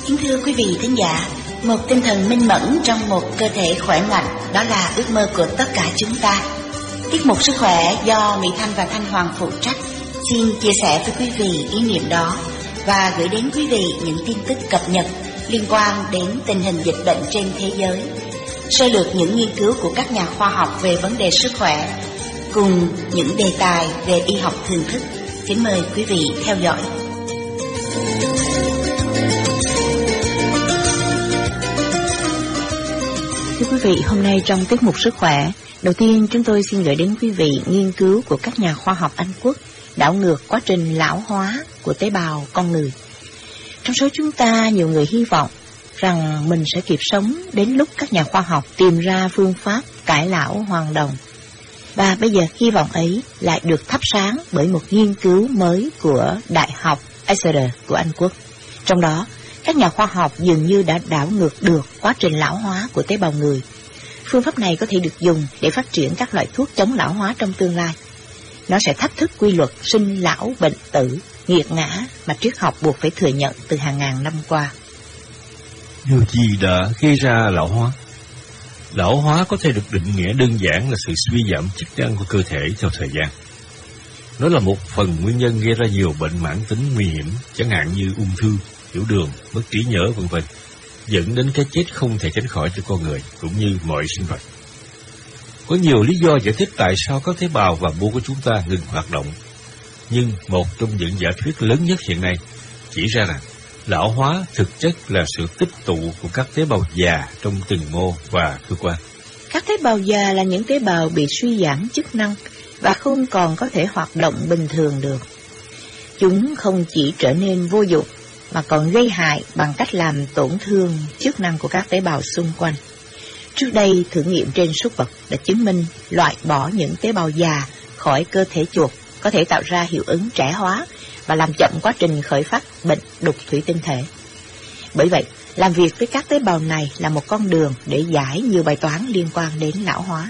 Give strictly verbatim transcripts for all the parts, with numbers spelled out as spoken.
Kính thưa quý vị thính giả, một tinh thần minh mẫn trong một cơ thể khỏe mạnh, đó là ước mơ của tất cả chúng ta. Tiết mục Sức khỏe do Mỹ Thanh và Thanh Hoàng phụ trách xin chia sẻ với quý vị ý niệm đó và gửi đến quý vị những tin tức cập nhật liên quan đến tình hình dịch bệnh trên thế giới, sơ lược những nghiên cứu của các nhà khoa học về vấn đề sức khỏe, cùng những đề tài về y học thường thức. Kính mời quý vị theo dõi. Thưa quý vị, hôm nay trong tiết mục Sức khỏe, đầu tiên chúng tôi xin gửi đến quý vị nghiên cứu của các nhà khoa học Anh Quốc đảo ngược quá trình lão hóa của tế bào con người. Trong số chúng ta, nhiều người hy vọng rằng mình sẽ kịp sống đến lúc các nhà khoa học tìm ra phương pháp cải lão hoàn đồng. Và bây giờ hy vọng ấy lại được thắp sáng bởi một nghiên cứu mới của Đại học Exeter của Anh Quốc. Trong đó, các nhà khoa học dường như đã đảo ngược được quá trình lão hóa của tế bào người. Phương pháp này có thể được dùng để phát triển các loại thuốc chống lão hóa trong tương lai. Nó sẽ thách thức quy luật sinh lão bệnh tử, nghiệt ngã mà triết học buộc phải thừa nhận từ hàng ngàn năm qua. Điều gì đã gây ra lão hóa? Lão hóa có thể được định nghĩa đơn giản là sự suy giảm chức năng của cơ thể theo thời gian. Nó là một phần nguyên nhân gây ra nhiều bệnh mãn tính nguy hiểm, chẳng hạn như ung thư, tiểu đường, mất trí nhớ vân vân, dẫn đến cái chết không thể tránh khỏi cho con người cũng như mọi sinh vật. Có nhiều lý do giải thích tại sao các tế bào và mô của chúng ta ngừng hoạt động, nhưng một trong những giả thuyết lớn nhất hiện nay chỉ ra rằng lão hóa thực chất là sự tích tụ của các tế bào già trong từng mô và cơ quan. Các tế bào già là những tế bào bị suy giảm chức năng và không còn có thể hoạt động bình thường được. Chúng không chỉ trở nên vô dụng mà còn gây hại bằng cách làm tổn thương chức năng của các tế bào xung quanh. Trước đây, thử nghiệm trên súc vật đã chứng minh loại bỏ những tế bào già khỏi cơ thể chuột có thể tạo ra hiệu ứng trẻ hóa và làm chậm quá trình khởi phát bệnh đục thủy tinh thể. Bởi vậy, làm việc với các tế bào này là một con đường để giải nhiều bài toán liên quan đến lão hóa.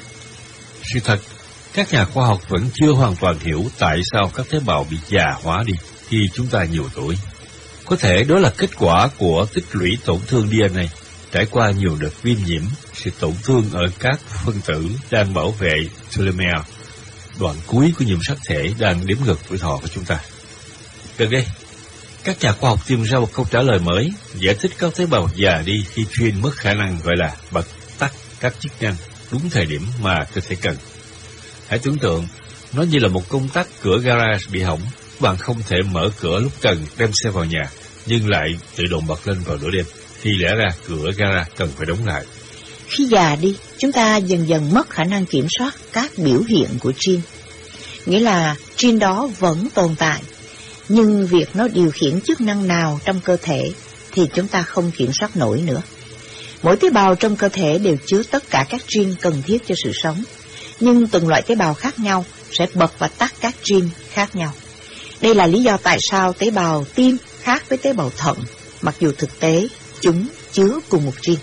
Sự thật, các nhà khoa học vẫn chưa hoàn toàn hiểu tại sao các tế bào bị già hóa đi khi chúng ta nhiều tuổi. Có thể đó là kết quả của tích lũy tổn thương đê en a, trải qua nhiều đợt viêm nhiễm, sự tổn thương ở các phân tử đang bảo vệ telomere, đoạn cuối của nhiễm sắc thể đang đếm ngược tuổi thọ của chúng ta. Gần đây, các nhà khoa học tìm ra một câu trả lời mới, giải thích các tế bào già đi khi gene mất khả năng gọi là bật tắt các chức năng đúng thời điểm mà cơ thể cần. Hãy tưởng tượng, nó như là một công tắc cửa garage bị hỏng, bạn không thể mở cửa lúc cần đem xe vào nhà, nhưng lại tự động bật lên vào nửa đêm, thì lẽ ra cửa garage cần phải đóng lại. Khi già đi, chúng ta dần dần mất khả năng kiểm soát các biểu hiện của gene. Nghĩa là gene đó vẫn tồn tại, nhưng việc nó điều khiển chức năng nào trong cơ thể thì chúng ta không kiểm soát nổi nữa. Mỗi tế bào trong cơ thể đều chứa tất cả các gene cần thiết cho sự sống, nhưng từng loại tế bào khác nhau sẽ bật và tắt các gene khác nhau. Đây là lý do tại sao tế bào tim khác với tế bào thận, mặc dù thực tế chúng chứa cùng một gene.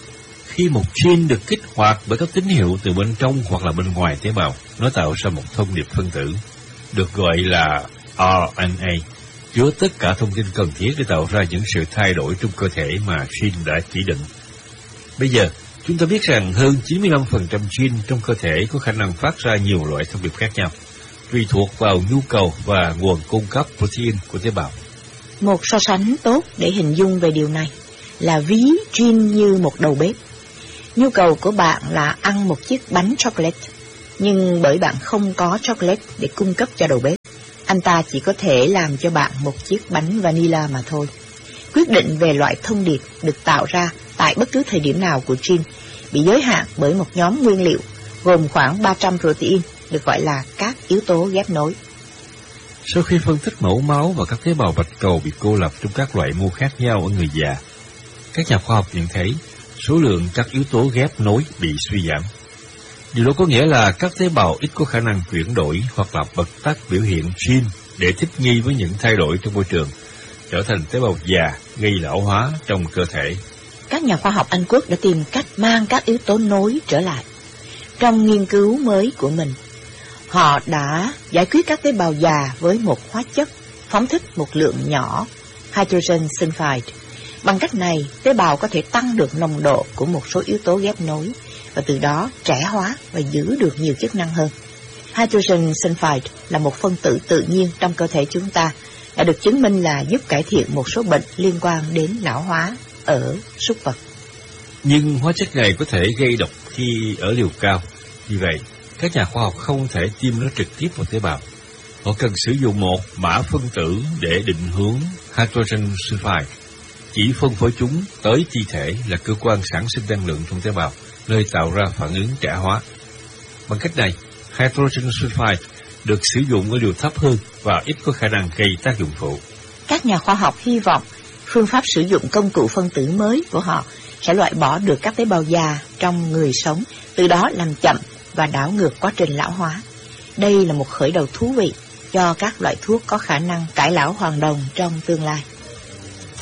Khi một gene được kích hoạt bởi các tín hiệu từ bên trong hoặc là bên ngoài tế bào, nó tạo ra một thông điệp phân tử, được gọi là rờ en a, chứa tất cả thông tin cần thiết để tạo ra những sự thay đổi trong cơ thể mà gene đã chỉ định. Bây giờ, chúng ta biết rằng hơn chín mươi lăm phần trăm gene trong cơ thể có khả năng phát ra nhiều loại thông điệp khác nhau, tùy thuộc vào nhu cầu và nguồn cung cấp protein của tế bào. Một so sánh tốt để hình dung về điều này là ví gene như một đầu bếp. Nhu cầu của bạn là ăn một chiếc bánh chocolate, nhưng bởi bạn không có chocolate để cung cấp cho đầu bếp, anh ta chỉ có thể làm cho bạn một chiếc bánh vanilla mà thôi. Quyết định về loại thông điệp được tạo ra tại bất cứ thời điểm nào của gene bị giới hạn bởi một nhóm nguyên liệu gồm khoảng ba trăm protein, được gọi là các yếu tố ghép nối. Sau khi phân tích mẫu máu và các tế bào bạch cầu bị cô lập trong các loại mô khác nhau ở người già, các nhà khoa học nhận thấy số lượng các yếu tố ghép nối bị suy giảm. Điều đó có nghĩa là các tế bào ít có khả năng chuyển đổi hoặc là bật tắt biểu hiện gene để thích nghi với những thay đổi trong môi trường, trở thành tế bào già gây lão hóa trong cơ thể. Các nhà khoa học Anh Quốc đã tìm cách mang các yếu tố nối trở lại. Trong nghiên cứu mới của mình, họ đã giải quyết các tế bào già với một hóa chất phóng thích một lượng nhỏ hydrogen sulfide Bằng cách này, tế bào có thể tăng được nồng độ của một số yếu tố ghép nối và từ đó trẻ hóa và giữ được nhiều chức năng hơn. Hydrogen sulfide là một phân tử tự nhiên trong cơ thể chúng ta, đã được chứng minh là giúp cải thiện một số bệnh liên quan đến lão hóa ở súc vật. Nhưng hóa chất này có thể gây độc khi ở liều cao. Vì vậy, các nhà khoa học không thể tiêm nó trực tiếp vào tế bào. Họ cần sử dụng một mã phân tử để định hướng hydrogen sulfide, chỉ phân phối chúng tới chi thể là cơ quan sản sinh năng lượng trong tế bào, nơi tạo ra phản ứng trẻ hóa. Bằng cách này, hydrogen sulfide được sử dụng ở liều thấp hơn và ít có khả năng gây tác dụng phụ. Các nhà khoa học hy vọng phương pháp sử dụng công cụ phân tử mới của họ sẽ loại bỏ được các tế bào già trong người sống, từ đó làm chậm và đảo ngược quá trình lão hóa. Đây là một khởi đầu thú vị cho các loại thuốc có khả năng cải lão hoàn đồng trong tương lai.